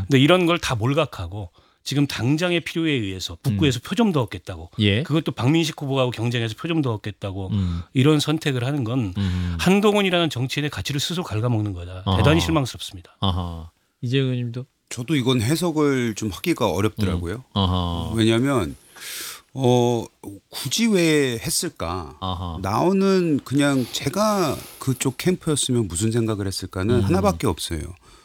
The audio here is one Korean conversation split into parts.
근데 이런 걸 다 몰각하고 지금 당장의 필요에 의해서 북구에서 표 좀 더 얻겠다고 예. 그것도 박민식 후보하고 경쟁해서 표 좀 더 얻겠다고 이런 선택을 하는 건 한동훈이라는 정치인의 가치를 스스로 갉아먹는 거다. 대단히 실망스럽습니다. 아하. 이재용 의원님도? 저도 이건 해석을 좀 하기가 어렵더라고요. 왜냐하면 굳이 왜 했을까? 나오는 그냥 제가 그쪽 캠프였으면 무슨 생각을 했을까는 하나밖에 없어요.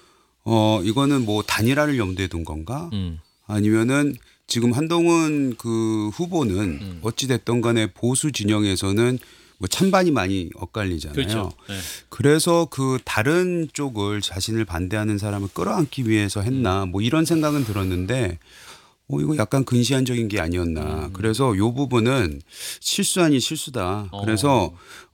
이거는 뭐 단일화를 염두에 둔 건가? 아니면은 지금 한동훈 그 후보는 어찌 됐든 간에 보수 진영에서는 뭐 찬반이 많이 엇갈리잖아요. 그렇죠. 네. 그래서 그 다른 쪽을 자신을 반대하는 사람을 끌어안기 위해서 했나 뭐 이런 생각은 들었는데 이거 약간 근시안적인 게 아니었나. 그래서 이 부분은 실수 아닌 실수다. 그래서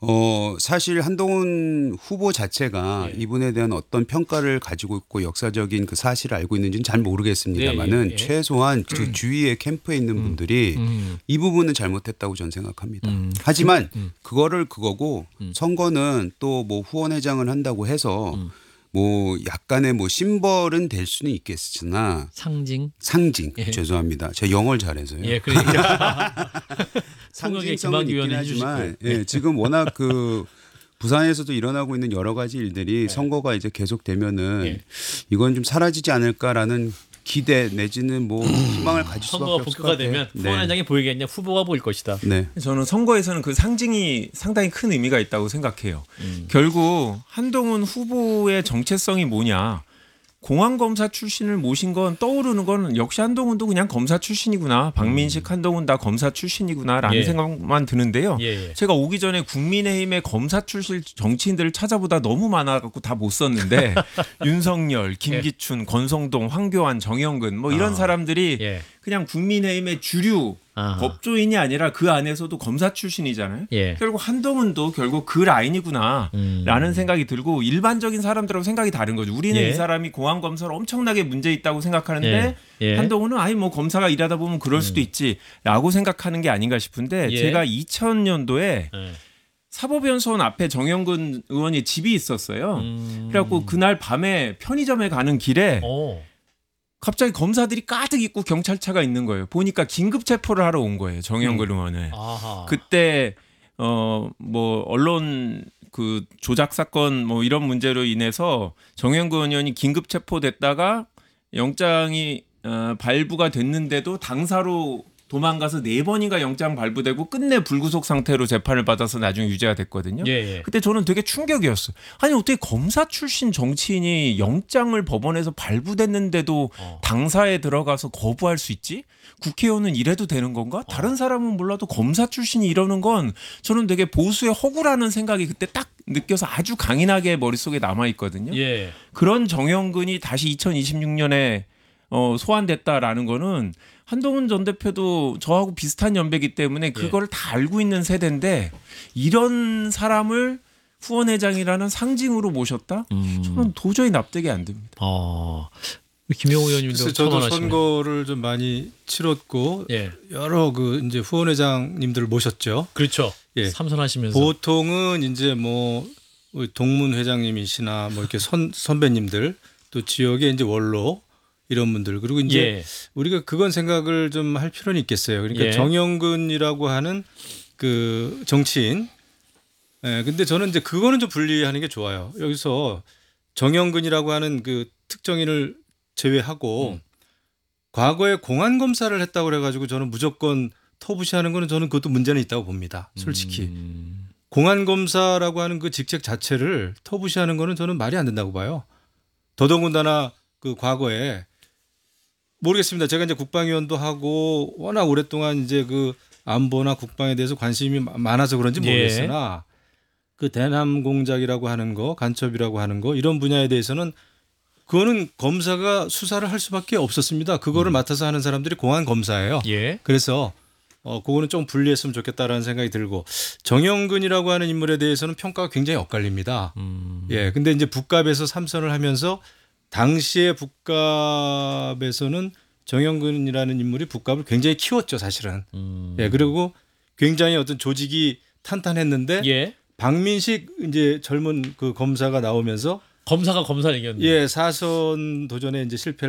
사실 한동훈 후보 자체가 이분에 대한 어떤 평가를 가지고 있고 역사적인 그 사실을 알고 있는지는 잘 모르겠습니다만은 최소한 그 주위의 캠프에 있는 분들이 이 부분은 잘못했다고 저는 생각합니다. 하지만 그거를 그거고 선거는 또 뭐 후원회장을 한다고 해서 뭐 약간의 뭐 심벌은 될 수는 있겠으나 상징 죄송합니다. 제가 영어를 잘해서요. 예, 그러니까 상징성은 있긴 하지만 지금 워낙 그 부산에서도 일어나고 있는 여러 가지 일들이 선거가 이제 계속되면은 이건 좀 사라지지 않을까라는 기대 내지는 뭐 희망을 가질 수밖에 선거가 없을 것 복구가 같아요. 되면 후원회장이 보이겠냐 후보가 보일 것이다. 네. 저는 선거에서는 그 상징이 상당히 큰 의미가 있다고 생각해요. 결국 한동훈 후보의 정체성이 뭐냐. 공안검사 출신을 모신 건 떠오르는 건 역시 한동훈도 그냥 검사 출신이구나. 박민식, 한동훈 다 검사 출신이구나라는 생각만 드는데요. 제가 오기 전에 국민의힘의 검사 출신 정치인들을 찾아보다 너무 많아갖고 다 못 썼는데 윤석열, 김기춘, 권성동, 황교안, 정영근 뭐 이런 사람들이 그냥 국민의힘의 주류 법조인이 아니라 그 안에서도 검사 출신이잖아요. 결국 한동훈도 결국 그 라인이구나라는 생각이 들고 일반적인 사람들하고 생각이 다른 거죠. 우리는 이 사람이 공안검사로 엄청나게 문제 있다고 생각하는데 한동훈은 아니 뭐 검사가 일하다 보면 그럴 수도 있지라고 생각하는 게 아닌가 싶은데 제가 2000년도에 사법연수원 앞에 정영근 의원이 집이 있었어요. 그래갖고 그날 밤에 편의점에 가는 길에 갑자기 검사들이 가득 있고 경찰차가 있는 거예요. 보니까 긴급 체포를 하러 온 거예요. 정영근 의원을. 그때 뭐 언론 그 조작 사건 뭐 이런 문제로 인해서 정영근 의원이 긴급 체포됐다가 영장이 발부가 됐는데도 당사로 도망가서 4번인가 영장 발부되고 끝내 불구속 상태로 재판을 받아서 나중에 유죄가 됐거든요. 그때 저는 되게 충격이었어요. 아니 어떻게 검사 출신 정치인이 영장을 법원에서 발부됐는데도 당사에 들어가서 거부할 수 있지? 국회의원은 이래도 되는 건가? 다른 사람은 몰라도 검사 출신이 이러는 건 저는 되게 보수의 허구라는 생각이 그때 딱 느껴서 아주 강인하게 머릿속에 남아있거든요. 그런 정영근이 다시 2026년에 소환됐다라는 거는 한동훈 전 대표도 저하고 비슷한 연배이기 때문에 그걸 다 알고 있는 세대인데 이런 사람을 후원회장이라는 상징으로 모셨다? 저는 도저히 납득이 안 됩니다. 김영우 의원님도 저도 선거를 좀 많이 치렀고 여러 그 이제 후원회장님들을 모셨죠. 그렇죠. 삼선하시면서 보통은 이제 뭐 동문 회장님이시나 뭐 이렇게 선배님들 또 지역의 이제 원로 이런 분들 그리고 이제 우리가 그건 생각을 좀 할 필요는 있겠어요. 그러니까 정영근이라고 하는 그 정치인. 근데 저는 이제 그거는 좀 분리하는 게 좋아요. 여기서 정영근이라고 하는 그 특정인을 제외하고 과거에 공안 검사를 했다고 그래가지고 저는 무조건 터부시하는 거는 저는 그것도 문제는 있다고 봅니다. 솔직히 공안 검사라고 하는 그 직책 자체를 터부시하는 거는 저는 말이 안 된다고 봐요. 더더군다나 그 과거에 모르겠습니다. 제가 이제 국방위원도 하고 워낙 오랫동안 이제 그 안보나 국방에 대해서 관심이 많아서 그런지 모르겠으나 그 대남 공작이라고 하는 거, 간첩이라고 하는 거 이런 분야에 대해서는 그거는 검사가 수사를 할 수밖에 없었습니다. 그거를 맡아서 하는 사람들이 공안 검사예요. 그래서 그거는 좀 분리했으면 좋겠다라는 생각이 들고 정영근이라고 하는 인물에 대해서는 평가가 굉장히 엇갈립니다. 근데 이제 북갑에서 삼선을 하면서 당시의 북갑에서는 정영근이라는 인물이 북갑을 굉장히 키웠죠, 사실은. 그리고 굉장히 어떤 조직이 탄탄했는데 박민식 이제 젊은 그 검사가 나오면서 검사가 검사를 이겼는데 사선 도전에 이제 실패를